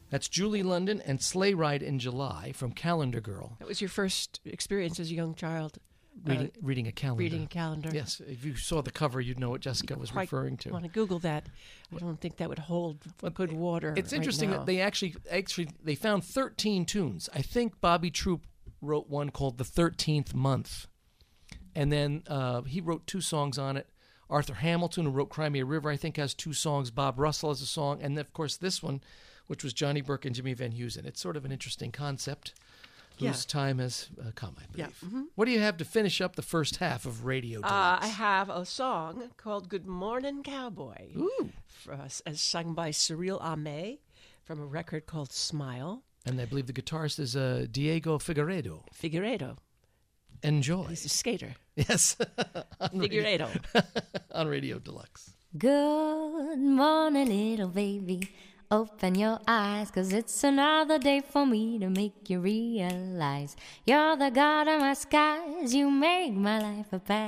That's Julie London and Sleigh Ride in July from Calendar Girl. That was your first experience as a young child? Reading a calendar. Reading a calendar. Yes. If you saw the cover, you'd know what Jessica was referring to. I want to Google that. I don't think that would hold good water. It's interesting that they actually they found 13 tunes. I think Bobby Troup wrote one called The 13th Month. And then he wrote 2 songs on it. Arthur Hamilton, who wrote Cry Me a River, I think has 2 songs. Bob Russell has a song. And then, of course, this one, which was Johnny Burke and Jimmy Van Heusen. It's sort of an interesting concept. Whose time has come, I believe. Yeah. Mm-hmm. What do you have to finish up the first half of Radio Deluxe? I have a song called Good Morning Cowboy. Ooh. As sung by Cyril Ame from a record called Smile. And I believe the guitarist is Diego Figueiredo. Figueiredo. Enjoy. He's a skater. Yes. Figueiredo. On Radio Deluxe. Good morning, little baby. Open your eyes, 'cause it's another day for me to make you realize you're the God of my skies. You make my life a paradise.